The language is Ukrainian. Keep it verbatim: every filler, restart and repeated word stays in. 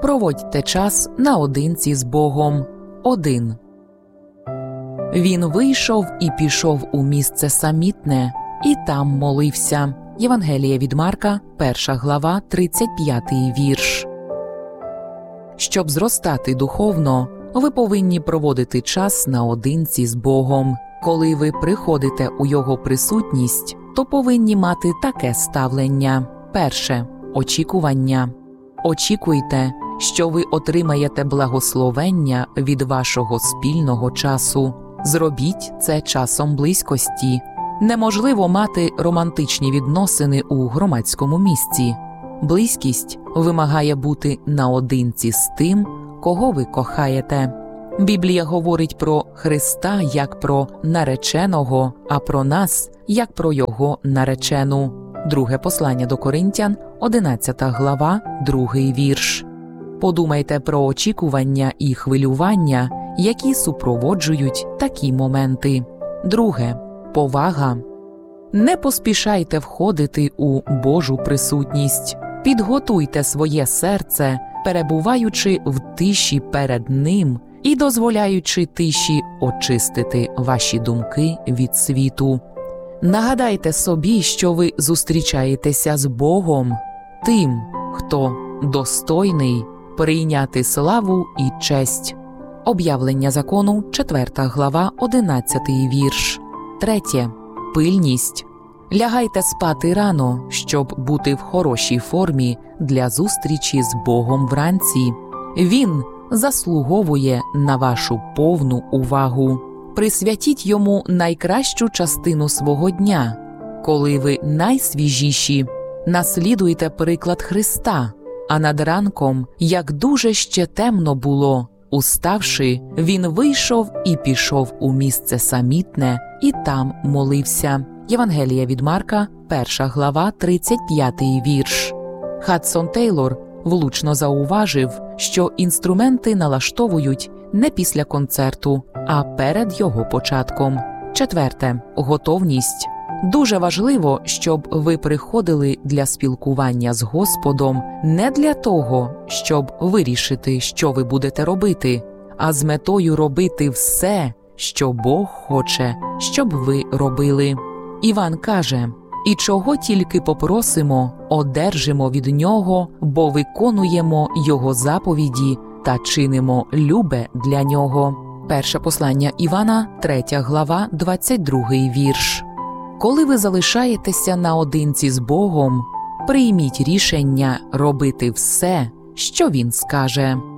Проводьте час наодинці з Богом. один. Він вийшов і пішов у місце самітне, і там молився. Євангеліє від Марка, перша глава, тридцять п'ятий вірш. Щоб зростати духовно, ви повинні проводити час наодинці з Богом. Коли ви приходите у Його присутність, то повинні мати таке ставлення. Перше – очікування. Очікуйте, що ви отримаєте благословення від вашого спільного часу. Зробіть це часом близькості. Неможливо мати романтичні відносини у громадському місці. Близькість вимагає бути наодинці з тим, кого ви кохаєте. Біблія говорить про Христа як про нареченого, а про нас як про Його наречену. Друге послання до Коринтян, одинадцята глава, другий вірш. Подумайте про очікування і хвилювання, які супроводжують такі моменти. Друге – повага. Не поспішайте входити у Божу присутність. Підготуйте своє серце, перебуваючи в тиші перед Ним і дозволяючи тиші очистити ваші думки від світу. Нагадайте собі, що ви зустрічаєтеся з Богом, тим, хто достойний прийняти славу і честь. Об'явлення закону, четверта глава, одинадцятий вірш. Третє. Пильність. Лягайте спати рано, щоб бути в хорошій формі для зустрічі з Богом вранці. Він заслуговує на вашу повну увагу. Присвятіть йому найкращу частину свого дня. Коли ви найсвіжіші, наслідуйте приклад Христа, а над ранком, як дуже ще темно було, уставши, він вийшов і пішов у місце самітне, і там молився. Євангеліє від Марка, перша глава, тридцять п'ятий вірш. Хадсон Тейлор влучно зауважив, що інструменти налаштовують не після концерту, а перед його початком. Четверте. Готовність. Дуже важливо, щоб ви приходили для спілкування з Господом не для того, щоб вирішити, що ви будете робити, а з метою робити все, що Бог хоче, щоб ви робили. Іван каже: «І чого тільки попросимо, одержимо від Нього, бо виконуємо Його заповіді та чинимо любе для Нього». Перше послання Івана, третя глава, двадцять другий вірш. Коли ви залишаєтеся наодинці з Богом, прийміть рішення робити все, що Він скаже.